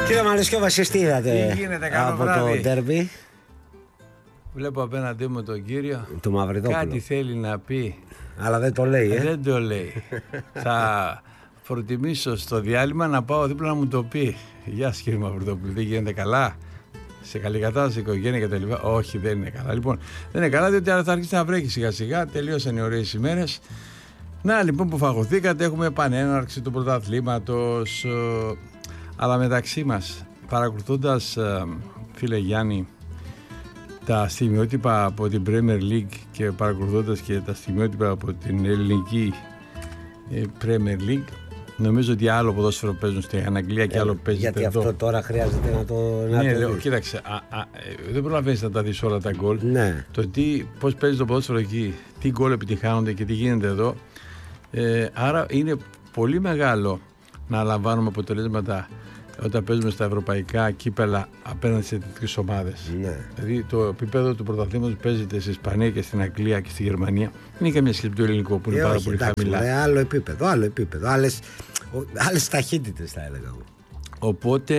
Κύριε Μαλισκιώβα, εσείς τι είδατε από το ντέρμπι? Βλέπω απέναντί μου τον κύριο. Το Μαυριδόπουλο. Κάτι θέλει να πει. Αλλά δεν το λέει, Δεν το λέει. Θα προτιμήσω στο διάλειμμα να πάω δίπλα να μου το πει. Γεια σας κύριε Μαυριδόπουλο, δεν γίνεται καλά? Σε καλή κατάσταση, οικογένεια και τα λοιπά? Όχι, δεν είναι καλά. Λοιπόν, δεν είναι καλά διότι θα αρχίσει να βρέχει σιγά σιγά. Τελείωσαν οι ωραίες ημέρες. Να λοιπόν που φαγωθήκατε, έχουμε επανέναρξη του πρωταθλήματος. Αλλά μεταξύ μας, παρακολουθώντας, φίλε Γιάννη, τα στιγμιότυπα από την Premier League και παρακολουθώντας και τα στιγμιότυπα από την ελληνική Premier League, νομίζω ότι άλλο ποδόσφαιρο παίζουν στην Αγγλία και άλλο παίζεται γιατί εδώ. Αυτό τώρα χρειάζεται να το λέω, κοίταξε, δεν προλαβαίνεις να τα δεις όλα τα γκολ. Ναι. Το πώς παίζει το ποδόσφαιρο εκεί, τι γκολ επιτυχάνονται και τι γίνεται εδώ. Άρα είναι πολύ μεγάλο να λαμβάνουμε αποτελέσματα όταν παίζουμε στα ευρωπαϊκά κύπελα απέναντι σε τέτοιες ομάδες. Ναι. Δηλαδή το επίπεδο του πρωταθλήματος που παίζεται στην Ισπανία και στην Αγγλία και στη Γερμανία δεν είναι καμία σχέση με το ελληνικό που είναι πάρα πολύ χαμηλά. Άλλο επίπεδο. Άλλες ταχύτητες θα έλεγα. Οπότε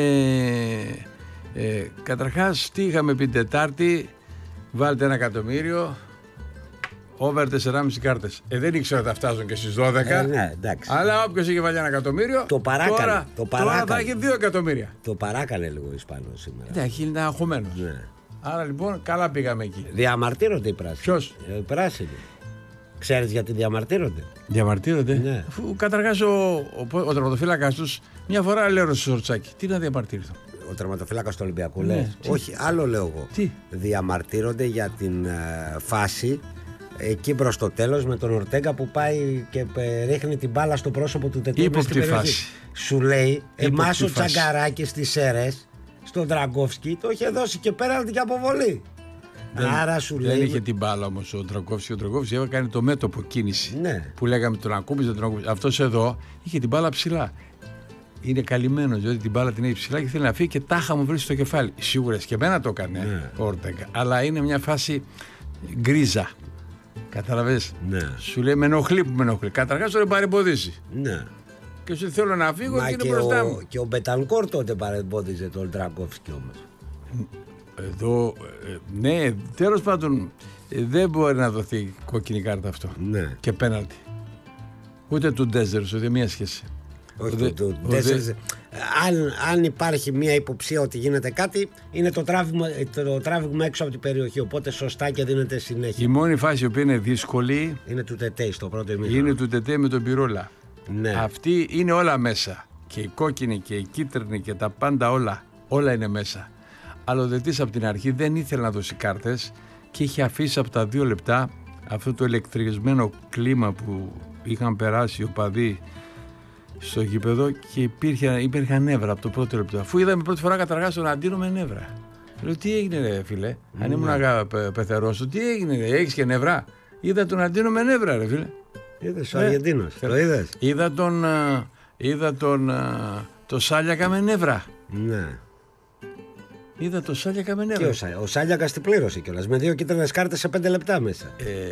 καταρχάς τι είχαμε πει Τετάρτη? Βάλτε 1 εκατομμύριο, over 4,5 κάρτες. Δεν ήξερα ότι θα φτάσουν και στις 12. Ναι, αλλά όποιος είχε βάλει 1 εκατομμύριο, το παράκανε. Τώρα θα έχει 2 εκατομμύρια. Το παράκανε λίγο ο Ισπανός σήμερα. Ναι, είναι αγχωμένος. Ναι. Άρα λοιπόν καλά πήγαμε εκεί. Διαμαρτύρονται οι πράσινοι. Ποιος? Οι πράσινοι. Ξέρεις γιατί διαμαρτύρονται? Διαμαρτύρονται. Ναι. Καταρχάς ο τερματοφύλακας τους μια φορά λέει στο Σορτσάκι. Τι να διαμαρτύρηθω? Ο τερματοφύλακας του Ολυμπιακού, ναι, λες? Όχι, άλλο λέω εγώ. Τι? Διαμαρτύρονται για την φάση εκεί προς το τέλος με τον Ορτέγκα που πάει και ρίχνει την μπάλα στο πρόσωπο του Τετέου. Ύποπτη φάση. Σου λέει, εμάς ο Τσαγκαράκης στις ΣΕΡΕΣ στον Τραγκόφσκι το είχε δώσει και πέραντι και αποβολή. Άρα σου λέει. Δεν είχε την μπάλα όμως ο Τραγκόφσκι. Ο Τραγκόφσκι έκανε το μέτωπο κίνηση. Ναι. Που λέγαμε τον ακούμπησε, τον ακούμπησε. Αυτός εδώ είχε την μπάλα ψηλά. Είναι καλυμμένος, διότι την μπάλα την έχει ψηλά και θέλει να φύγει και τάχα μου βρίσκει στο κεφάλι. Σίγουρα και εμένα το έκανε ο Ορτέγκα. Αλλά είναι μια φάση γκρίζα. Κατάλαβες? Ναι. Σου λέει με ενοχλεί που με ενοχλεί. Καταρχάς τον παρεμποδίσει. Ναι. Και σου θέλω να φύγω και είναι μπροστά μου. Και ο Μπετανκόρ τότε παρεμπόδιζε τον Τραγκόφσκι όμως. Εδώ, ναι, τέλος πάντων δεν μπορεί να δοθεί κόκκινη κάρτα αυτό. Ναι. Και πέναλτι. Ούτε του Ντέζερς, ούτε μία σχέση. Όχι, αν υπάρχει μια υποψία ότι γίνεται κάτι, είναι το τράβηγμα έξω από την περιοχή. Οπότε σωστά και δίνεται συνέχεια. Η μόνη φάση που είναι δύσκολη είναι του Τετέι στο πρώτο ημίχρονο. Είναι του Τετέι με τον Πυρόλα. Ναι. Αυτή είναι όλα μέσα. Και η κόκκινη και η κίτρινη και τα πάντα όλα είναι μέσα. Αλλά ο διαιτητής από την αρχή δεν ήθελε να δώσει κάρτες και είχε αφήσει από τα 2 λεπτά αυτό το ηλεκτρισμένο κλίμα που είχαν περάσει οι οπαδοί στο γήπεδο και υπήρχαν νεύρα από το πρώτο λεπτό. Αφού είδαμε πρώτη φορά καταργάς τον Αντίνο με νεύρα. Λέω τι έγινε ρε φίλε, αν ήμουν πεθερός σου, τι έγινε ρε, έχεις και νεύρα? Είδα τον Αντίνο με νεύρα ρε φίλε. Είδες ο Αργεντίνος, το είδες? Είδα το Σάλιακα με νεύρα. Ναι. Είδα το Σάλιακα με νεύρα. Και ο Σάλιακας την πλήρωσε κιόλας με 2 κίτρινες κάρτες σε 5 λεπτά μέσα.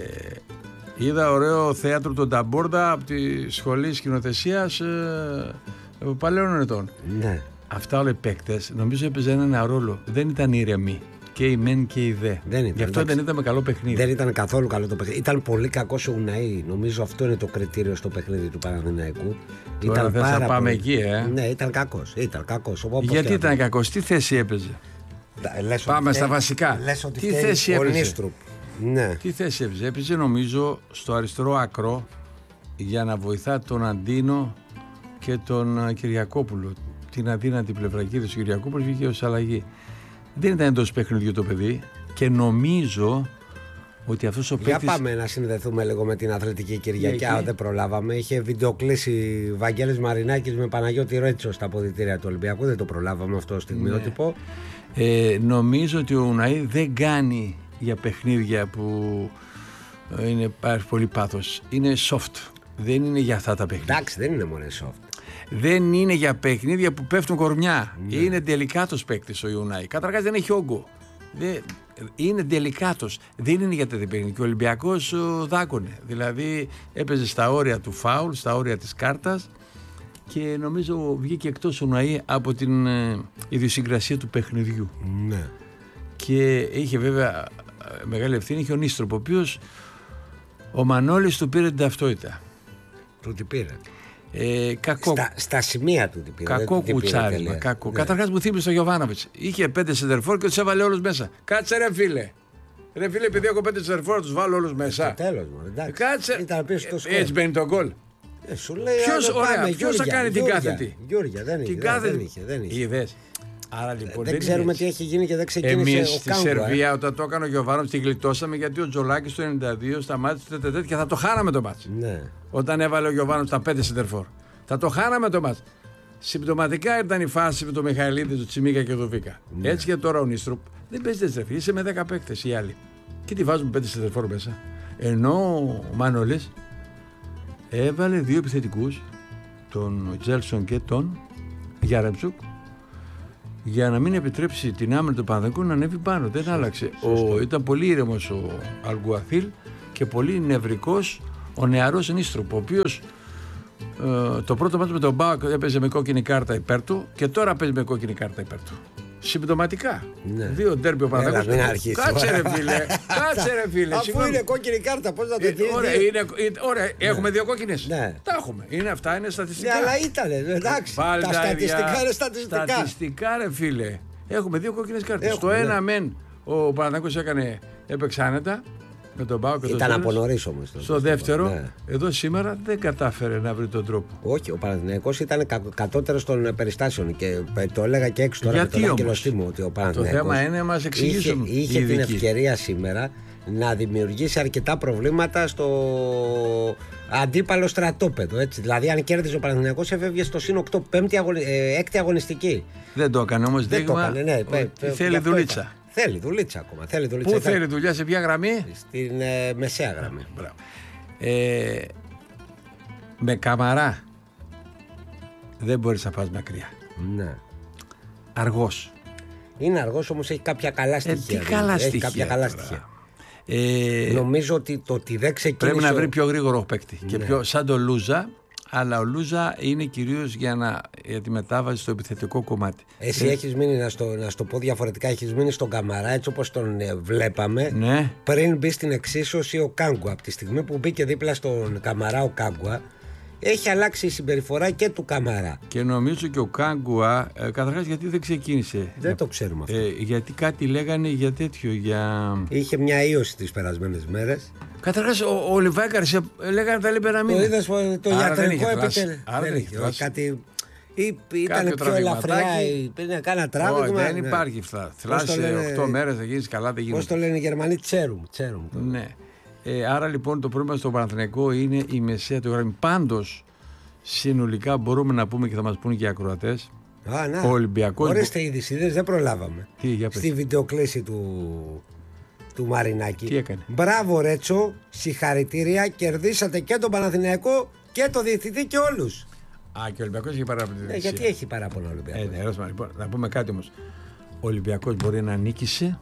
Είδα ωραίο θέατρο τον Ταμπόρντα από τη σχολή σκηνοθεσίας παλαιών ετών. Ναι. Αυτά όλα οι παίκτες νομίζω έπαιζαν ένα ρόλο. Δεν ήταν ήρεμοι. Και οι μεν και οι δε. Γι' αυτό δεν είδαμε καλό παιχνίδι. Δεν ήταν καθόλου καλό το παιχνίδι. Ήταν πολύ κακός ο Ουναή. Νομίζω αυτό είναι το κριτήριο στο παιχνίδι του Παναθηναϊκού. Τώρα θες να πάμε εκεί, Ναι, ήταν κακός. Γιατί ήταν κακός, τι θέση έπαιζε? Πάμε στα βασικά. Τι θέση έπαιζε? Ναι. Τι θέση έπαιζε? Έπαιζε νομίζω στο αριστερό άκρο για να βοηθά τον Αντίνο και τον Κυριακόπουλο. Την αδύνατη πλευρά εκεί του Κυριακόπουλου βγήκε ως αλλαγή. Δεν ήταν εντός παιχνιδιού το παιδί και νομίζω ότι αυτός ο παίκτης. Για πάμε να συνδεθούμε λίγο με την Αθλητική Κυριακή. Δεν προλάβαμε. Είχε βιντεοκλήσει Βαγγέλης Μαρινάκης με Παναγιώτη Ρέτσο στα αποδυτήρια του Ολυμπιακού. Δεν το προλάβαμε αυτό στιγμιότυπο. Νομίζω ότι ο Ουναή δεν κάνει για παιχνίδια που υπάρχει πολύ πάθος. Είναι soft. Δεν είναι για αυτά τα παιχνίδια. Εντάξει, δεν είναι μόνο soft. Δεν είναι για παιχνίδια που πέφτουν κορμιά. Είναι τελικάτος παίκτης ο Ιουνάη. Καταρχάς δεν έχει όγκο. Είναι τελικάτος. Δεν είναι για τέτοια παιχνίδια. Και ο Ολυμπιακός δάκωνε. Δηλαδή έπαιζε στα όρια του φάουλ, στα όρια της κάρτας και νομίζω βγήκε εκτός ο Νουαή από την ιδιοσυγκρασία του παιχνιδιού. Ναι. Και είχε βέβαια μεγάλη ευθύνη, είχε ο Νίστροπ, ο οποίος ο Μανώλης του πήρε την ταυτότητα. Του την πήρε. Κακό. Στα σημεία του την πήρε. Κακό κουτσάρισμα. Κακό. Ναι. Καταρχάς μου θύμισε τον Γιοβάνοβιτς. Είχε 5 σεντερφόρ και τους έβαλε όλους μέσα. Κάτσε ρε φίλε. Ρε φίλε, επειδή έχω 5 σεντερφόρ, τους βάλω όλους μέσα. Στο τέλος μου, εντάξει. Κάτσε. Έτσι μπαίνει το γκολ. Σου λέει, ποιος θα κάνει την κάθετη. Γιώργια, δεν είχε. Είδες. Άρα λοιπόν δεν ξέρουμε τι έχει γίνει και δεν ξεκίνησε. Εμείς στη Σερβία όταν το έκανε ο Γιοβάνοβιτς τη γλιτώσαμε γιατί ο Τζολάκης το 92 σταμάτησε τέτοια και θα το χάναμε το μάτς. Ναι. Όταν έβαλε ο Γιοβάνοβιτς τα 5 σεντερφόρ. Θα το χάναμε το μάτς. Συμπτωματικά ήταν η φάση με τον Μιχαηλίδη, τον Τσιμίκα και τον Βίκα. Ναι. Έτσι και τώρα ο Νίστροπ δεν παίζει στρεφή. Είσαι με 10 παίκτες οι άλλοι. Και τι βάζουν 5 σεντερφόρ μέσα. Ενώ ο Μάνολης έβαλε 2 επιθετικούς, τον Τζέλσον και τον Γιάρεμτσουκ, για να μην επιτρέψει την άμυνα του Παναθηναϊκού να ανέβει πάνω. Δεν άλλαξε. Ήταν πολύ ήρεμος ο Αλγκουαθίλ και πολύ νευρικός ο νεαρός Νίστροπ, ο οποίος το πρώτο μάτι με τον Μπάουκ έπαιζε με κόκκινη κάρτα υπέρ του και τώρα παίζει με κόκκινη κάρτα υπέρ του. Συμπτωματικά. Ναι. 2 ντέρμπι ο Παναθηναϊκός. Κάτσε ρε φίλε. Αφού είναι κόκκινη κάρτα, πώς να το δει. Ωραία, έχουμε 2 κόκκινες. Ναι. Τα έχουμε. Αυτά είναι στατιστικά. Ναι, αλλά ήταν. Εντάξει. Τα στατιστικά είναι στατιστικά. Στατιστικά, ρε φίλε. Έχουμε 2 κόκκινες κάρτες. Στο ένα μεν ο Παναθηναϊκός έπαιξε άνετα. Με τον Πάο και ήταν από νωρίς όμως. Στο δεύτερο, ναι. Εδώ σήμερα δεν κατάφερε να βρει τον τρόπο. Όχι, ο Παναθηναϊκός ήταν κατώτερος των περιστάσεων και το έλεγα και έξω τώρα. Γιατί με τον Άγγελο μου ότι ο Παναθηναϊκός. Το θέμα είναι να μας εξηγήσουν. Είχε την ευκαιρία σήμερα να δημιουργήσει αρκετά προβλήματα στο αντίπαλο στρατόπεδο. Έτσι. Δηλαδή, αν κέρδιζε ο Παναθηναϊκός, έφευγε στο συν 8, 6η αγωνιστική. Δεν το έκανε όμως δείγμα. Θέλει δουλίτσα. Θέλει δουλίτσα ακόμα. Πού θέλει δουλειά, σε ποια γραμμή? Στην μεσαία γραμμή. Με Καμαρά δεν μπορείς να πας μακριά. Ναι. Αργός. Είναι αργός όμως έχει κάποια καλά στοιχεία. Τι καλά στοιχεία. Νομίζω ότι το ότι δεν ξεκίνησε. Πρέπει να βρει πιο γρήγορο παίκτη. Ναι. Και πιο σαν τον Λούζα. Αλλά ο Λούζα είναι κυρίως για τη μετάβαση στο επιθετικό κομμάτι. Εσύ έχεις μείνει, να στο πω διαφορετικά, έχεις μείνει στον Καμαρά έτσι όπως τον βλέπαμε, ναι. Πριν μπει στην εξίσωση ο Κάγκουα. Από τη στιγμή που μπήκε δίπλα στον Καμαρά ο Κάγκουα, έχει αλλάξει η συμπεριφορά και του Καμαρά. Και νομίζω και ο Κάγκουα, καταρχάς γιατί δεν ξεκίνησε. Δεν το ξέρουμε αυτό. Γιατί κάτι λέγανε για τέτοιο. Είχε μια ήττωση τις περασμένες μέρες. Καταρχάς ο Λιβάη Γκαρσία λέγανε τα λίπερα μήνα. Το είδες το ιατρικό επιτέλους. Δεν είχε κάτι. Ήταν πιο ελαφριά, κάνα τράβηγμα. Δεν υπάρχει αυτά. Θλάσσε 8 μέρες θα γίνεις καλά, δεν γίνεται. Πώς το λένε οι Γερμανοί, τσέρουν. Ναι. Άρα λοιπόν το πρόβλημα στο Παναθηναϊκό είναι η μεσαία του γραμμή. Πάντως συνολικά μπορούμε να πούμε και θα μας πούνε και οι ακροατές. Ο Ολυμπιακός. Ορίστε είδηση, δεν προλάβαμε. Στη βιντεοκλήση του Μαρινάκη. Τι έκανε? Μπράβο Ρέτσο, συγχαρητήρια, κερδίσατε και τον Παναθηναϊκό και το διευθυντή και όλους. Και ο Ολυμπιακός έχει παράπονο. Γιατί έχει παράπονο ο Ολυμπιακός? Λοιπόν, να πούμε κάτι όμως. Ο Ολυμπιακός μπορεί να νίκησε,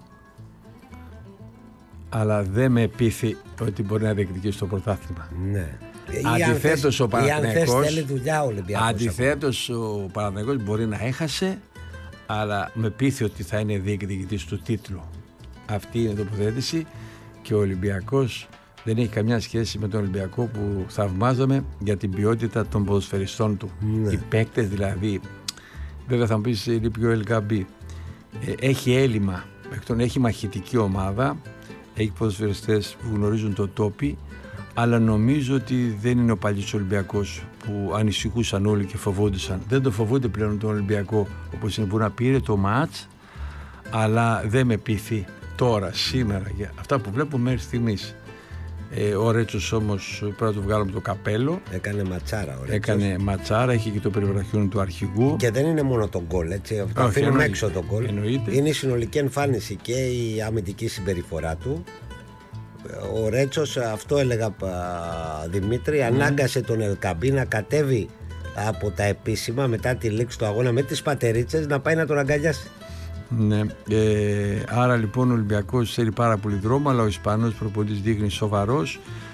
αλλά δεν με πείθει ότι μπορεί να διεκδικήσει το πρωτάθλημα. Ναι. Αντιθέτως ο Παναθηναϊκός θέλει δουλειά ο Ολυμπιακός. Αντιθέτως ο Παναθηναϊκός μπορεί να έχασε, αλλά με πείθει ότι θα είναι διεκδικητής του τίτλου. Αυτή είναι η τοποθέτηση και ο Ολυμπιακός δεν έχει καμιά σχέση με τον Ολυμπιακό που θαυμάζαμε για την ποιότητα των ποδοσφαιριστών του. Ναι. Οι παίκτες δηλαδή, βέβαια θα μου πεις λείπει ο Ελκαμπή, έχει έλλειμμα, έχει μαχητική ομάδα, έχει ποδοσφαιριστές που γνωρίζουν το τόπι, αλλά νομίζω ότι δεν είναι ο παλιός Ολυμπιακός που ανησυχούσαν όλοι και φοβόντουσαν. Δεν το φοβούνται πλέον τον Ολυμπιακό όπως είναι που να πήρε το μάτς, αλλά δεν με πείθει τώρα, σήμερα, για αυτά που βλέπω μέχρι στιγμής. Ο Ρέτσος όμως πρέπει να του βγάλουμε το καπέλο. Έκανε ματσάρα ο Ρέτσος. Έκανε ματσάρα, έχει και το περιβραχιόν του αρχηγού. Και δεν είναι μόνο τον γκολ, έτσι. Αυτό αφήνουμε έξω τον γκολ. Είναι η συνολική εμφάνιση και η αμυντική συμπεριφορά του. Ο Ρέτσος, αυτό έλεγα Δημήτρη, ανάγκασε τον Ελκαμπή να κατέβει από τα επίσημα μετά τη λήξη του αγώνα με τις πατερίτσες να πάει να τον αγκαλιάσει. Ναι, άρα λοιπόν ο Ολυμπιακός θέλει πάρα πολύ δρόμο, αλλά ο Ισπανός προπονητής δείχνει σοβαρός.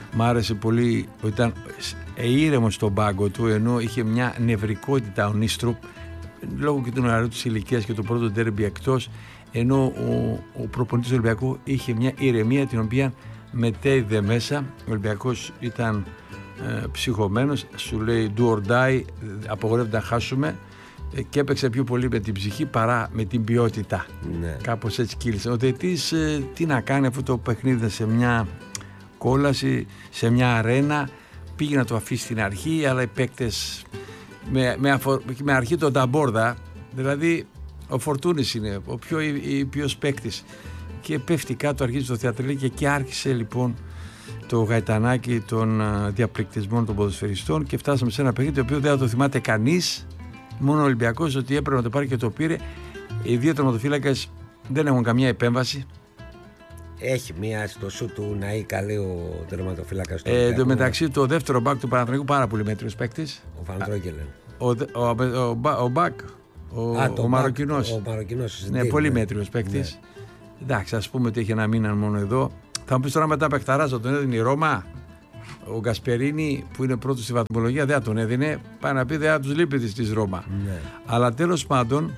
Μ' άρεσε πολύ, ήταν ήρεμος στον πάγκο του, ενώ είχε μια νευρικότητα ο Νίστροπ λόγω και του νεαρού της ηλικίας και το πρώτο ντέρμπι εκτός, ενώ ο προπονητής του Ολυμπιακού είχε μια ηρεμία την οποία μετέδιδε μέσα. Ο Ολυμπιακός ήταν ψυχωμένος, σου λέει do or die, απογορεύεται να χάσουμε, και έπαιξε πιο πολύ με την ψυχή παρά με την ποιότητα. Ναι. Κάπως έτσι κύλησε. Ο διαιτητής τι να κάνει, αφού το παιχνίδι σε μια κόλαση, σε μια αρένα, πήγε να το αφήσει στην αρχή, αλλά οι παίκτες με αρχή τον Ταμπόρδα, δηλαδή ο Φορτούνης είναι ο πιο ήπιος παίκτης, και πέφτει κάτω, αρχίζει το θεατριλίκι, και άρχισε λοιπόν το γαϊτανάκι των διαπληκτισμών των ποδοσφαιριστών, και φτάσαμε σε ένα παιχνίδι το οποίο δεν θα το θυμάται κανείς, μόνο ο Ολυμπιακός, ότι έπρεπε να το πάρει και το πήρε. Οι δύο τερματοφύλακες δεν έχουν καμία επέμβαση. Έχει μία στο σου του Ναΐ καλή ο τερματοφύλακας του Ολυμπιακού. Μεταξύ το δεύτερο μπακ του Παναθηναϊκού, πάρα πολύ μέτριος παίκτης. Ο Φαντρόγγελεν. Ο μπακ, ο Μαροκινός. Ο Μαροκινός. Ναι, πολύ μέτριος παίκτης. Ναι. Εντάξει, ας πούμε ότι έχει ένα μήνα μόνο εδώ. Θα μου πεις τώρα μετά παιχταράζα, τον έδινε η Ρώμα. Ο Γκασπερίνη που είναι πρώτος στη βαθμολογία δεν τον έδινε. Πάει να πει δεν τους λείπει της Ρώμα. Ναι. Αλλά τέλος πάντων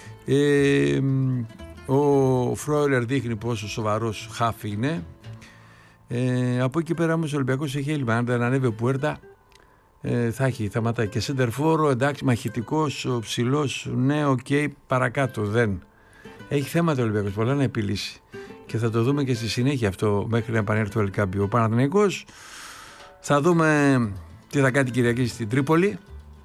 ο Φρόιλερ δείχνει πόσο σοβαρός χάφ είναι. Από εκεί πέρα όμως ο Ολυμπιακός έχει έλλειμμα. Αν δεν ανέβει ο Πουέρτα θα ματάει και σεντερφόρο, εντάξει, μαχητικός, ψηλός, ναι, οκ, παρακάτω δεν. Έχει θέματα ο Ολυμπιακός, πολλά να επιλύσει. Και θα το δούμε και στη συνέχεια αυτό μέχρι να επανέλθει ο Ελκάμπιο. Ο Παναθηναϊκός θα δούμε τι θα κάνει την Κυριακή στην Τρίπολη.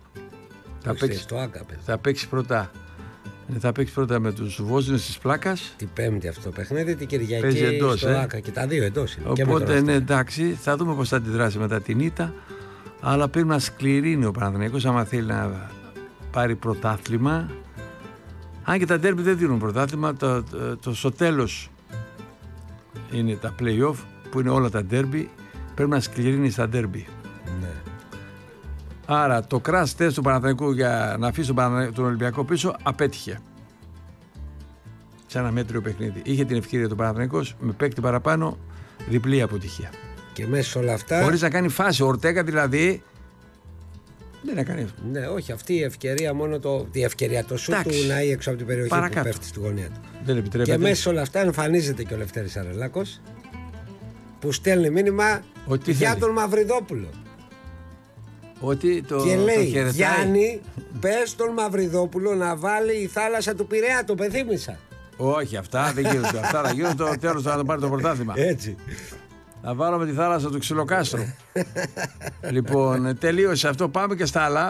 Θα παίξει πρώτα με τους Βόσνιους της Πλάκας. Την Πέμπτη αυτό το παιχνίδι, την Κυριακή εντός, στο Άκα, και τα δύο εντός είναι. Οπότε ναι, εντάξει, θα δούμε πώς θα αντιδράσει μετά την ήττα. Αλλά πρέπει να σκληρύνει ο Παναθηναϊκός άμα θέλει να πάρει πρωτάθλημα. Αν και τα ντέρμπι δεν δίνουν πρωτάθλημα, στο τέλος είναι τα play-off που είναι όλα τα ντέρμπι. Πρέπει να σκληρύνει στα ντέρμπι. Ναι. Άρα το crash test του Παναθηναϊκού για να αφήσει τον Ολυμπιακό πίσω απέτυχε. Σε ένα μέτριο παιχνίδι. Είχε την ευκαιρία του Παναθηναϊκός με παίκτη παραπάνω, διπλή αποτυχία. Και μέσα σε όλα αυτά. Χωρίς να κάνει φάση. Ο Ορτέγα δηλαδή. Δεν έκανε αυτό. Ναι, όχι, αυτή η ευκαιρία μόνο η ευκαιρία το σου του να είναι έξω από την περιοχή που πέφτει στη γωνία του. Δεν επιτρέπεται. Και μέσα σε όλα αυτά εμφανίζεται και ο Λευτέρης Αρελάκος που στέλνει μήνυμα για τον Μαυριδόπουλο. Και λέει, Γιάννη, πες τον Μαυριδόπουλο να βάλει η θάλασσα του Πειραιά, το πεθύμησα. Όχι, αυτά δεν γίνονται. Αυτά θα γίνουν το τέλος να πάρει το πρωτάθλημα. Έτσι. Να βάλουμε τη θάλασσα του Ξυλοκάστρου. Λοιπόν, τελείωσε αυτό. Πάμε και στα άλλα.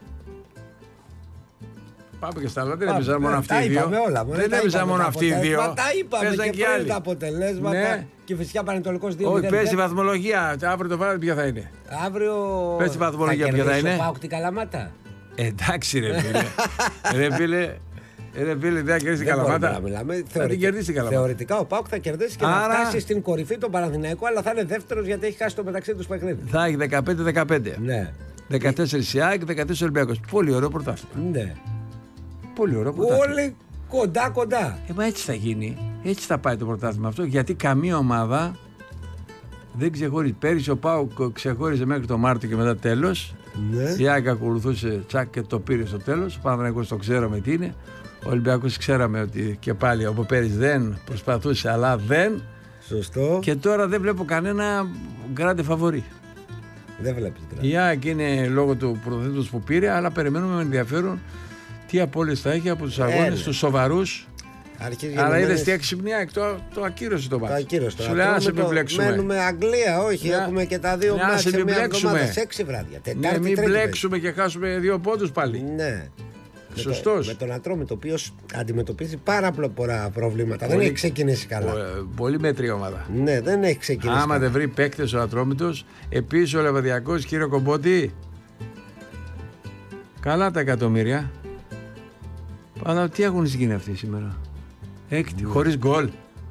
Δεν έπαιζαν μόνο αυτοί οι δύο. Δεν έπαιζαν μόνο αυτοί οι δύο. Τα είπαμε και πριν τα αποτελέσματα. Ναι. Και φυσικά Πανετολικός 2-0. Όχι, πες τη βαθμολογία. Αύριο το βράδυ ποια θα είναι. Αύριο. Πες τη βαθμολογία ποια θα είναι. Θα πάω την Καλαμάτα. Εντάξει ρε φίλε. Ρε φίλε, δεν θα κερδίσει την Καλαμάτα. Θα την κερδίσει την Καλαμάτα. Θεωρητικά ο ΠΑΟΚ θα κερδίσει και θα φτάσει στην κορυφή τον Παναθηναϊκό, αλλά θα είναι δεύτερος γιατί έχει χάσει το μεταξύ του παιχνίδι. Θα έχει 15-15. Ναι. 14 η ΑΕΚ, 14 Ολυμπιακός. Πολύ ωραίο πρωτάθλημα. Ναι. Πολύ ωραίο πρωτάθλημα. Όλοι κοντά. Μα έτσι θα γίνει. Έτσι θα πάει το πρωτάθλημα αυτό. Γιατί καμία ομάδα δεν ξεχωρίζει. Πέρυσι ο ΠΑΟΚ ξεχώριζε μέχρι το Μάρτιο και μετά τέλος. Ναι. Η ΑΕΚ ακολουθούσε τσακ και το πήρε στο τέλος. Ο Παναθηναϊκός το ξέραμε τι είναι. Ο Ολυμπιακός ξέραμε ότι και πάλι από πέρυσι δεν προσπαθούσε, αλλά δεν. Σωστό. Και τώρα δεν βλέπω κανένα γκράντε φαβορί. Δεν βλέπεις γκράντε. Η ΑΕΚ είναι λόγω του πρωταθλήματος που πήρε, αλλά περιμένουμε με ενδιαφέρον τι απώλειες θα έχει από τους αγώνες, τους σοβαρούς. Αλλά είδες τι έξυπνια, το ακύρωσε το μάτι. Το ακύρωσε. Σου λέει, άσε μην μπλέξουμε. Μένουμε Αγγλία, όχι, έχουμε και τα δύο μάτια σε μια εβδομάδα, σε 6 βράδια. Ναι, μην μπλέξουμε και χάσουμε 2 πόντους πάλι. Ναι. Σωστός. Με τον Ατρόμητο, ο οποίος αντιμετωπίζει πάρα πολλά προβλήματα. Δεν έχει ξεκινήσει καλά. Πολύ μέτρια ομάδα. Ναι, δεν έχει ξεκινήσει. Άμα δεν βρει παίκτες ο Ατρόμητος, επίσης ο Λεβαδιακός, κύριε Κομπότη. Καλά τα εκατομμύρια. Αλλά τι έχουν γίνει αυτοί σήμερα. Έκτη, χωρίς γκολ.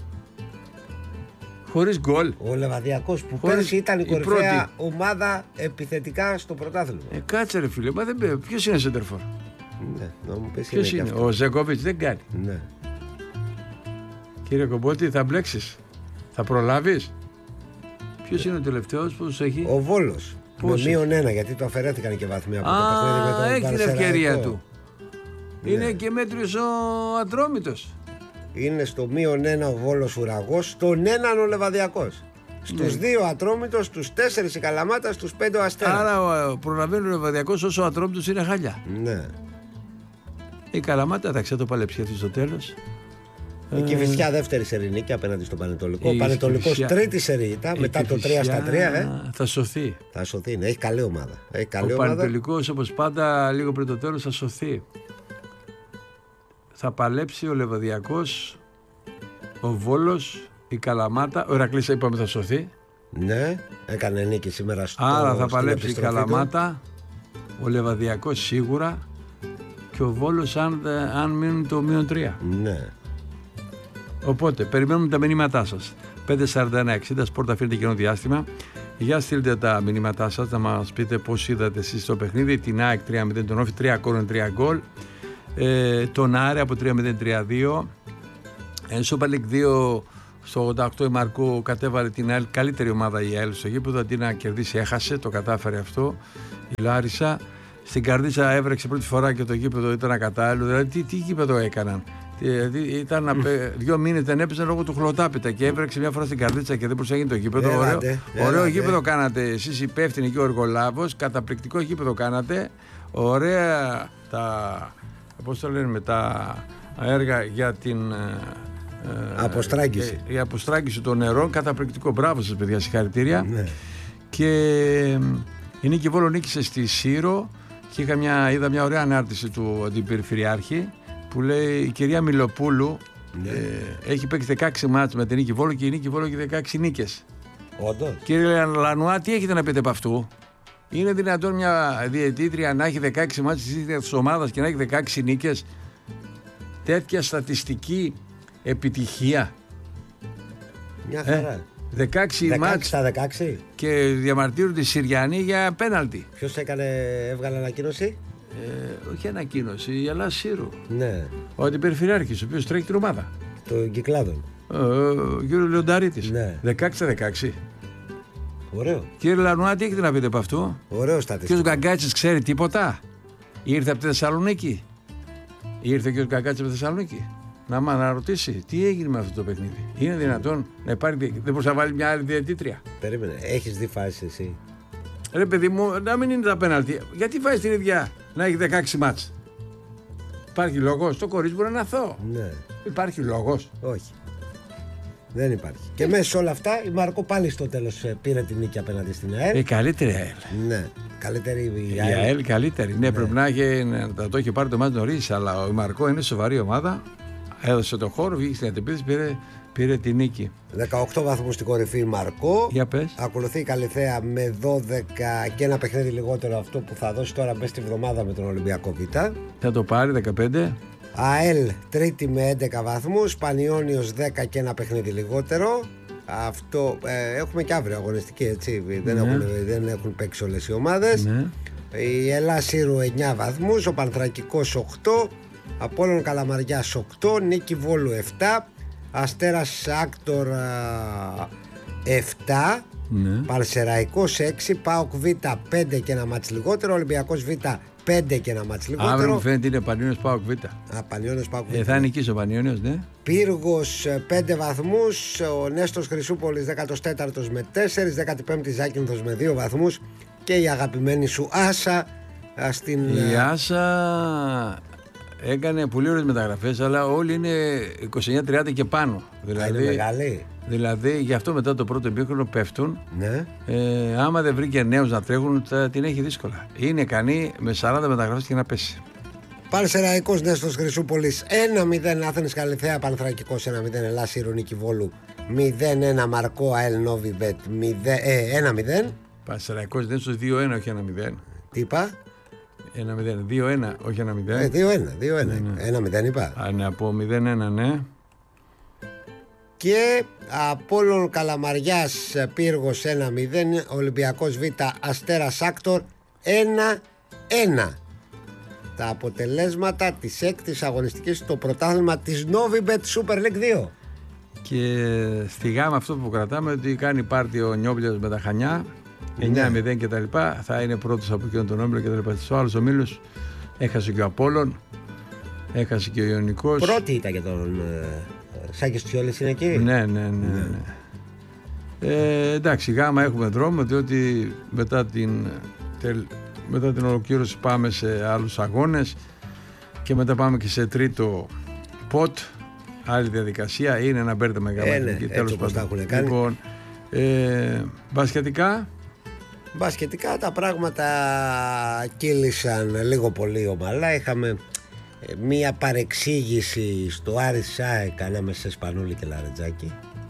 Χωρίς γκολ. Ο Λεβαδιακός που πέρσι ήταν η κορυφαία ομάδα επιθετικά στο πρωτάθλημα. Κάτσε ρε φίλε, μα δεν. Ποιος είναι σεντερφόρ. Ναι, να μου πεις. Ποιος είναι. Ο Ζεκόβιτς δεν κάνει. Ναι. Κύριε Κομπότη, θα μπλέξεις. Θα προλάβεις. Ποιος είναι ο τελευταίος που τους έχει? Ο Βόλος. Με -1, γιατί το αφαιρέθηκαν και βαθμοί από το παιχνίδι με τον έχει την ευκαιρία του. Ναι. Είναι και μέτριος ο Ατρόμητος. Είναι στο -1 ο Βόλος Ουραγός, στον 1 ο Λεβαδιακός. Στους 2 Ατρόμητος, στους 4 η Καλαμάτα, στους 5 ο Αστέρας. Άρα προλαβαίνει ο Λεβαδιακός όσο ο Ατρόμητος είναι χάλια. Ναι. Η Καλαμάτα θα το παλεψιεύσει στο τέλος. Η Κηφισιά δεύτερη σερί νίκη απέναντι στον Πανετολικό. Ο Πανετολικός τρίτη σερί ήταν μετά το 3-3. Θα σωθεί. Θα σωθεί, ναι. Έχει καλή ομάδα. Ο Πανετολικός όπως πάντα λίγο πριν το τέλος θα σωθεί. Θα παλέψει ο Λεβαδιακός, ο Βόλος, η Καλαμάτα. Ο Ηρακλής είπαμε θα σωθεί. Ναι, έκανε νίκη σήμερα στο. Άρα θα παλέψει η Καλαμάτα, ο Λεβαδιακός σίγουρα και ο Βόλος αν μείνουν το -3. Ναι. Οπότε περιμένουμε τα μηνύματά σας. 541-60 Sport αφήνετε κοινό διάστημα. Για στείλτε τα μηνύματά σας να μας πείτε πώς είδατε εσείς το παιχνίδι. Την ΑΕΚ 3-0, τον Όφη 3 γκολ. Τον Άρη από 3-0-3-2. Super League 2 στο 88 η Μαρκού κατέβαλε την ΑΕΛ, καλύτερη ομάδα η ΑΕΛ στο γήπεδο, αντί να κερδίσει έχασε, το κατάφερε αυτό η Λάρισα. Στην Καρδίτσα έβρεξε πρώτη φορά και το γήπεδο ήταν ακατάλληλο. Δηλαδή τι γήπεδο έκαναν? Ήταν 2 μήνες δεν έπαιζαν λόγω του χλωτάπητα και έβρεξε μια φορά στην Καρδίτσα και δεν προσέγγισε το γήπεδο. Ωραίο γήπεδο κάνατε εσείς υπεύθυνοι και ο εργολάβος, καταπληκτικό γήπεδο κάνατε. Ωραία πώς το λένε, τα έργα για την αποστράγγιση. Η αποστράγγιση των νερών, καταπληκτικό. Μπράβο σας παιδιά, συγχαρητήρια. Ναι. Και η Νίκη Βόλο νίκησε στη Σύρο και είδα μια ωραία ανάρτηση του αντιπεριφερειάρχη που λέει η κυρία Μιλοπούλου, ναι, έχει παίξει 16 μάτς με την Νίκη Βόλο και η Νίκη Βόλο έχει 16 νίκες. Όντως. Κύριε Λανουά, τι έχετε να πείτε από αυτού? Είναι δυνατόν μια διαιτήτρια να έχει 16 μάτς της ομάδας και να έχει 16 νίκες? Τέτοια στατιστική επιτυχία. Μια χαρά. 16 μάτς στα 16 και διαμαρτύρονται οι Συριανοί για πέναλτι. Ποιος έβγαλε ανακοίνωση? Όχι ανακοίνωση, η Ελλάδα Σύρου. Ναι. Ο αντιπεριφερειάρχης, ο οποίος τρέχει την ομάδα. Των Κυκλάδων. Ο κύριος Λεονταρίτης. Ναι. 16-16. Ωραίο. Κύριε Λανουά, τι έχετε να πείτε από αυτό? Ωραίο στατιστικό. Κύριος Γκαγκάτσης ξέρει τίποτα? Ήρθε από τη Θεσσαλονίκη? Ήρθε ο κύριος Γκαγκάτσης από τη Θεσσαλονίκη να ρωτήσει τι έγινε με αυτό το παιχνίδι? Είναι δυνατόν να υπάρχει? Δεν μπορούσε να βάλει μια άλλη διαιτήτρια? Περίμενε, έχεις δει φάσεις εσύ? Ρε παιδί μου, να μην είναι τα πέναλτι. Γιατί βάζει την ίδια να έχει 16 μάτς? Υπάρχει λόγος? Το κορίτσι μπορεί να είναι αθώο. Ναι. Υπάρχει λόγος? Όχι. Δεν υπάρχει. Και μέσα σε όλα αυτά η Μαρκό πάλι στο τέλος πήρε την νίκη απέναντι στην ΑΕΛ. Η καλύτερη ΑΕΛ. Ναι. Καλύτερη η ΑΕΛ. καλύτερη. Ναι, πρέπει να το έχει πάρει το μάτι νωρίς, αλλά η Μαρκό είναι σοβαρή ομάδα. Έδωσε το χώρο, βγήκε στην αντεπίθεση, πήρε τη νίκη. 18 βαθμούς στην κορυφή η Μαρκό. Για πες. Ακολουθεί η Καλιθέα με 12 και ένα παιχνίδι λιγότερο, αυτό που θα δώσει τώρα μέσα στη βδομάδα με τον Ολυμπιακό Β. Θα το πάρει 15. ΑΕΛ τρίτη με 11 βαθμούς, Πανιώνιος 10 και ένα παιχνίδι λιγότερο. Αυτό έχουμε και αύριο αγωνιστική, έτσι. Ναι. Δεν έχουν παίξει όλες οι ομάδες. Ναι. Η Ελλάς Σύρου 9 βαθμούς, ο Πανθρακικός 8, Απόλλων Καλαμαριάς 8, Νίκη Βόλου 7, Αστέρας Άκτορ 7, ναι. Παρσεραϊκός 6, ΠΑΟΚ Β 5 και ένα μάτς λιγότερο, Ολυμπιακός Β 5 και ένα μάτς λιγότερο. Αύριο μου φαίνεται είναι Πανιώνιος ΠΑΟΚ Β. Πανιώνιος ΠΑΟΚ Β. Θα νικήσει ο Πανιώνιος, ναι. Πύργος 5 βαθμούς, ο Νέστος Χρυσούπολης 14ος με 4, 15η Ζάκυνθος με 2 βαθμούς και η αγαπημένη σου Άσα Η Άσα έκανε πολύ ωραίες μεταγραφές, αλλά όλοι είναι 29-30 και πάνω. Δηλαδή, είναι μεγάλη. Δηλαδή γι' αυτό μετά το πρώτο ημίχρονο πέφτουν. Ναι. Άμα δεν βρήκε νέους να τρέχουν, την έχει δύσκολα. Είναι ικανή με 40 μεταγραφές και να πέσει. Πανσεραϊκός Νέστος Χρυσούπολης 1-0, Άθενης Καλιθέα, Πανθρακικός 1-0, Ελλάς Σύρου Νίκη Βόλου 0-1, Μαρκό ΑΕΛ Νόβι Μπετ 1-0. Πανσεραϊκός Νέστος 2-1, όχι 1-0. Τι είπα? 1-0, 2-1, όχι 1-0. 2-1, 1-0 είπα. Από 0-1, ναι. Και Απόλλων Καλαμαριάς Πύργος 1-0, Ολυμπιακός Β Αστέρας Άκτορ 1-1. Τα αποτελέσματα της έκτης αγωνιστικής στο πρωτάθλημα της Novibet Super League 2. Και στη γάμα αυτό που κρατάμε ότι κάνει πάρτι ο Νιόπλιας με τα Χανιά 9-0 και τα λοιπά, θα είναι πρώτος από εκείνον τον όμιλο και τα λοιπά. Στους άλλους ομίλους έχασε και ο Απόλλων, έχασε και ο Ιωνικός. Πρώτη ήταν και τον Σάκης Τσιόλης είναι εκεί. Ναι. Εντάξει, γάμα έχουμε δρόμο, διότι μετά την ολοκλήρωση πάμε σε άλλους αγώνες και μετά πάμε και σε τρίτο ποτ, άλλη διαδικασία, είναι ένα μπέρδεμα γάμα. Έτσι όπως τα έχουν κάνει. Λοιπόν, μπασκετικά τα πράγματα κύλησαν λίγο πολύ ομαλά. Είχαμε μία παρεξήγηση στο Άρης ΣΑΕΚ ανάμεσα σε Σπανούλη και Λαρετζάκη.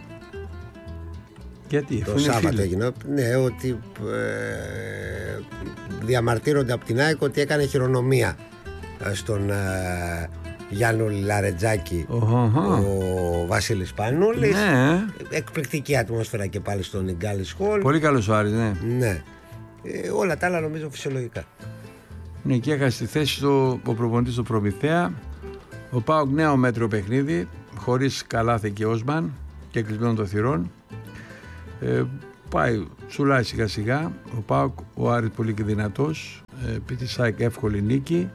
Γιατί, το Σάββατο έγινε. Ναι, ότι διαμαρτύρονται από την ΑΕΚ ότι έκανε χειρονομία στον Γιάννη Λαρετζάκη ο Βασίλης Σπανούλης. Ναι. Εκπληκτική ατμόσφαιρα και πάλι στον Ιγκάλης Χολ. Πολύ καλός ο Άρης, ναι. Όλα τα άλλα νομίζω φυσιολογικά. Ναι, και έχασε τη θέση του ο προπονητής του Προμηθέα. Ο ΠΑΟΚ νέο μέτριο παιχνίδι, χωρίς καλάθι και Όσμαν και κλεισμένο των θυρών. Πάει, τσουλάει σιγά σιγά. Ο ΠΑΟΚ, ο Άρης πολύ και δυνατός. Επί τη ΣΑΕΚ εύκολη νίκη.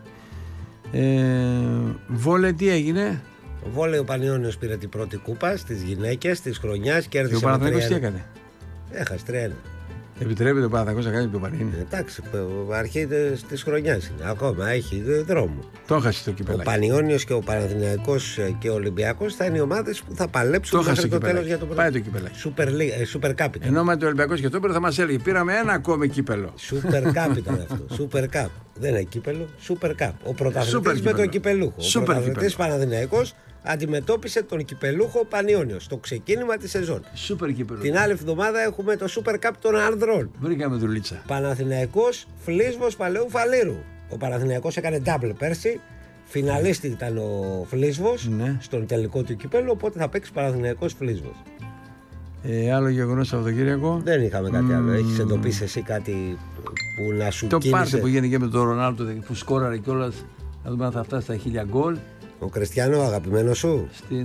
Βόλε τι έγινε? Βόλε ο Πανιώνιος πήρε την πρώτη κούπα στις γυναίκες της χρονιάς. Και ο Παναθηναϊκός τι έκανε? Έχασε 3-1. Επιτρέπεται ο Παναθηναϊκός να κάνει το Πανίνι? Εντάξει, αρχή της χρονιάς είναι. Ακόμα έχει δρόμο. Το έχασε το κυπέλο. Ο Πανιώνιος και ο Παναθηναϊκός και ο Ολυμπιακός θα είναι οι ομάδες που θα παλέψουν μέχρι το τέλος για το πρώτο. Πάει το κυπέλο. Super Cup. Ενώ με το Ολυμπιακός και το Όπερα θα μας έλεγε πήραμε ένα ακόμη κύπελο. Super Cup ήταν αυτό. Super Cup. Δεν είναι κύπελο, Super Cup. Ο πρωταθλητής με τον κυπελούχο. Ο πρωταθλητής Παναθηναϊκός αντιμετώπισε τον κυπελούχο Πανιώνιο στο ξεκίνημα της σεζόν. Την άλλη εβδομάδα έχουμε το Super Cup των ανδρών. Βρήκαμε δουλίτσα. Παναθηναϊκός Φλίσβος Παλαιού Φαλήρου. Ο Παναθηναϊκός έκανε double πέρσι. Φιναλίστη ήταν ο Φλίσβος στον τελικό του κυπέλου. Οπότε θα παίξει Παναθηναϊκός Φλίσβος. Άλλο γεγονός Σαββατοκύριακο? Δεν είχαμε κάτι άλλο. Έχεις εντοπίσει εσύ κάτι που να σου κίνησε? Το πάρτι που έγινε και με τον Ρονάλντο που σκόραρε κιόλας. Να δούμε αν θα φτάσει στα 1000 γκολ. Ο Κριστιανό, αγαπημένο σου.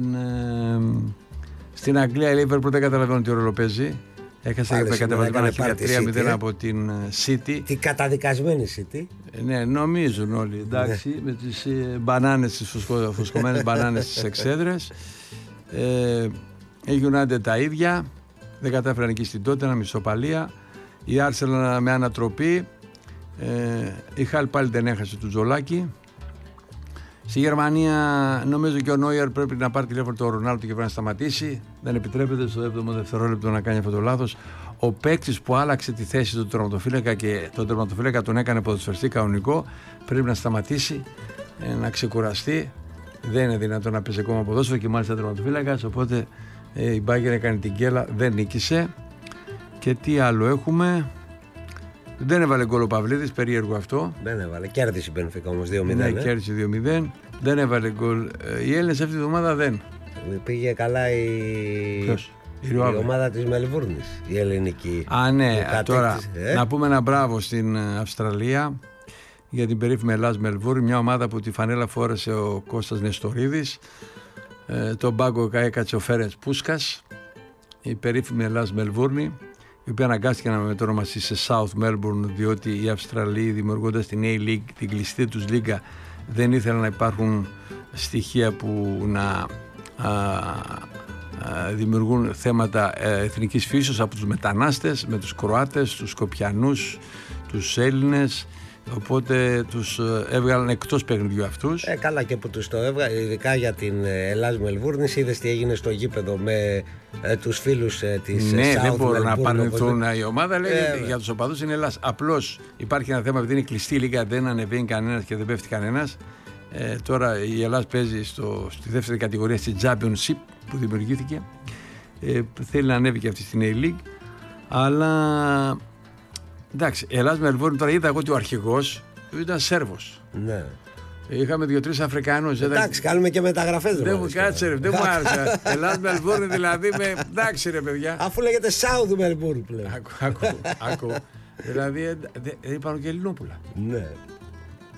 Στην Αγγλία η Λίβερπουλ δεν καταλαβαίνω τι ρόλο παίζει. Έχασε κατεβασμένα 3-0 από την City. Την καταδικασμένη City. Ναι, νομίζουν όλοι. Εντάξει, με τις μπανάνες, τις φουσκωμένες μπανάνες στις εξέδρες. Η United τα ίδια. Δεν κατάφεραν εκεί στην τότε, ένα μισοπαλία. Η Arsenal με ανατροπή. Η Χαλ πάλι δεν έχασε του Τζολάκη. Στη Γερμανία νομίζω και ο Νόιερ πρέπει να πάρει τηλέφωνο του Ρονάλντο και πρέπει να σταματήσει. Δεν επιτρέπεται στο 7ο δευτερόλεπτο να κάνει αυτό το λάθος. Ο παίκτης που άλλαξε τη θέση του τερματοφύλακα και τον τερματοφύλακα τον έκανε ποδοσφαιριστή κανονικό πρέπει να σταματήσει, να ξεκουραστεί. Δεν είναι δυνατόν να παίζει ακόμα ποδόσφαιρο και μάλιστα τερματοφύλακας. Οπότε η Bayern έκανε την γκέλα, δεν νίκησε. Και τι άλλο έχουμε? Δεν έβαλε γκολ ο Παυλίδης, περίεργο αυτό. Δεν έβαλε, κέρδισε η Μπενφίκα όμως 2-0. Ναι, κέρδισε 2-0. Δεν έβαλε γκολ. Οι Έλληνες αυτή τη εβδομάδα δεν. Πήγε καλά η ομάδα της Μελβούρνης, η ελληνική. Ναι, τώρα να πούμε ένα μπράβο στην Αυστραλία για την περίφημη Ελλάς Μελβούρνη, μια ομάδα που τη φανέλα φόρεσε ο Κώστας Νεστορίδης. Τον πάγκο έκατσε ο Φέρετς Πούσκας, η περίφημη Ελλάς Μελβούρνη, η οποία αναγκάστηκε να μετονομαστεί σε South Melbourne, διότι οι Αυστραλοί, δημιουργώντας την A-League, την κλειστή τους λίγα, δεν ήθελαν να υπάρχουν στοιχεία που να δημιουργούν θέματα εθνικής φύσεως από τους μετανάστες, με τους Κροάτες, τους Σκοπιανούς, τους Έλληνες. Οπότε τους έβγαλαν εκτός παιχνιδιού αυτούς. Καλά, και που τους το έβγαλαν, ειδικά για την Ελλάς Μελβούρνης. Είδες τι έγινε στο γήπεδο με τους φίλους της South. Ναι, δεν μπορούν να παρνηθούν. Η ομάδα λέει για τους οπαδούς είναι Ελλάς. Απλώς υπάρχει ένα θέμα, επειδή είναι κλειστή λίγα, δεν ανεβαίνει κανένας και δεν πέφτει κανένας. Τώρα η Ελλάς παίζει στη δεύτερη κατηγορία, στη Championship που δημιουργήθηκε. Θέλει να ανέβει και αυτή στην A-League. Αλλά εντάξει, η Ελλάς Μελβούρνη, τώρα είδα εγώ ότι ο αρχηγός ήταν Σέρβος. Ναι. Είχαμε 2-3 Αφρικάνους. Εντάξει, κάνουμε και μεταγραφές. Δεν μου κάτσε, δεν μου άρεσε. Ελλάς Μελβούρνη δηλαδή εντάξει ρε παιδιά. Αφού λέγεται South Melbourne πλέον. Άκου. Δηλαδή είπαν και Ελληνόπουλα. Ναι.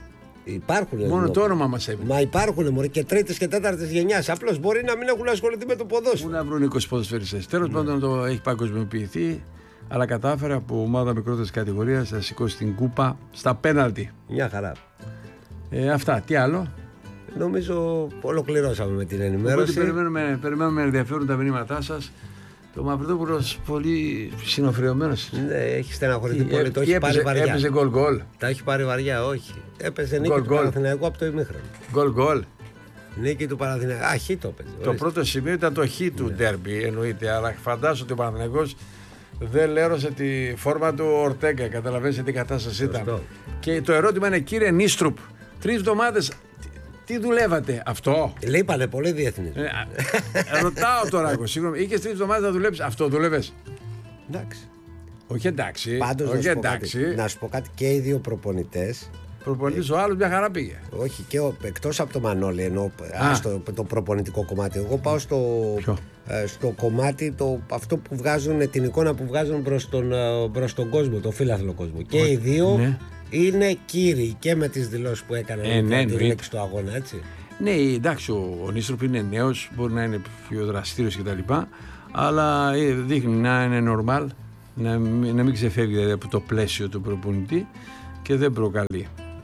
Υπάρχουν. Μόνο το όνομα μας έμεινε. Μα υπάρχουν μωρέ, και τρίτης και τέταρτης γενιάς. Απλώς μπορεί να μην έχουν ασχοληθεί με το ποδόσφαιρο. Πού να βρουν 20 ποδοσφαιριστές. Τέλος πάντων, το έχει παγκοσμιοποιηθεί. Αλλά κατάφερε από ομάδα μικρότερης κατηγορίας να σηκώσει την κούπα στα πέναλτι. Μια χαρά. Αυτά. Τι άλλο? Νομίζω ολοκληρώσαμε με την ενημέρωση. Περιμένουμε ενδιαφέρον τα μηνύματά σας. Το Μαυριδόπουλος πολύ συνοφριωμένος. Ναι, έχει στεναχωρηθεί πολύ. Το έχει πάρει βαριά. Έπαιζε γκολ. Τα έχει πάρει βαριά, όχι. Έπαιζε νίκη του Παναθηναϊκού από το ημίχρονο. Γκολ. Νίκη του Παναθηναϊκού. Α, χ το έπαιζε. Το πρώτο σημείο ήταν το χ του ντέρμπι, εννοείται. Αλλά φαντάζομαι ότι ο Παναθηναϊκός δεν λέρωσε τη φόρμα του Ορτέγκα. Καταλαβαίνετε τι κατάσταση ήταν. Και το ερώτημα είναι, κύριε Νίστρουπ, 3 εβδομάδες. Τι δουλεύατε, αυτό? Λείπανε πολύ διεθνείς. Ρωτάω τώρα εγώ, συγγνώμη, είχες 3 εβδομάδες να δουλέψεις, αυτό δουλεύες? Εντάξει. Όχι εντάξει. Πάντως να σου πω κάτι, και οι δύο προπονητές. Προπονητής ο άλλος μια χαρά πήγε. Όχι, και εκτός από το Μανώλη, ενώ το προπονητικό κομμάτι. Εγώ πάω στο κομμάτι αυτό που βγάζουν, την εικόνα που βγάζουν προς τον κόσμο, το φύλαθλο κόσμο. Και οι δύο. Ναι. Είναι κύριοι και με τις δηλώσεις που έκαναν την λήξη του αγώνα, έτσι. Ναι, εντάξει, ο Νίστροπ είναι νέος, μπορεί να είναι πιο δραστήριος κτλ. Αλλά δείχνει να είναι normal, να μην ξεφεύγει δηλαδή από το πλαίσιο του προπονητή και δεν προκαλεί.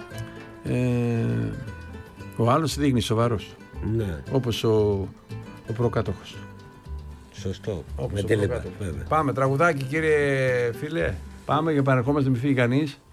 Ο άλλος δείχνει σοβαρός. Ναι. Όπως ο προκάτοχος. Σωστό. Πάμε τραγουδάκι, κύριε φίλε. Πάμε και παρερχόμαστε, μην φύγει κανείς.